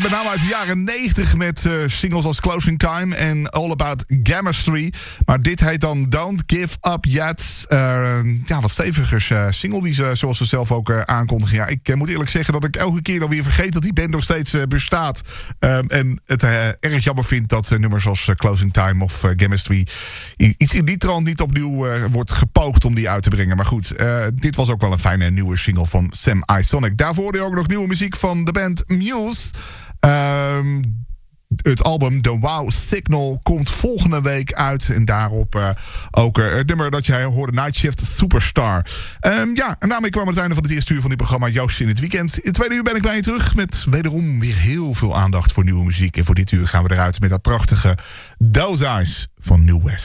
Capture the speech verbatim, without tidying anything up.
met name uit de jaren negentig met uh, singles als Closing Time en All About Chemistry. Maar dit heet dan Don't Give Up Yet. Uh, ja, wat steviger uh, single die ze, zoals ze zelf ook uh, aankondigen. Ja, ik uh, moet eerlijk zeggen dat ik elke keer dan weer vergeet dat die band nog steeds uh, bestaat. Um, en het uh, erg jammer vind dat uh, nummers als uh, Closing Time of uh, Chemistry iets in die trant niet opnieuw uh, wordt gepoogd om die uit te brengen. Maar goed, uh, dit was ook wel een fijne nieuwe single van Sam Isonic. Daarvoor hoorde je ook nog nieuwe muziek van de band Muse. Um, het album The Wow Signal komt volgende week uit. En daarop uh, ook uh, het nummer dat jij hoorde, Night Shift Superstar. Um, ja, en daarmee kwam het einde van het eerste uur van dit programma Joost in het Weekend. In het tweede uur ben ik bij je terug met wederom weer heel veel aandacht voor nieuwe muziek. En voor dit uur gaan we eruit met dat prachtige Those Eyes van New West.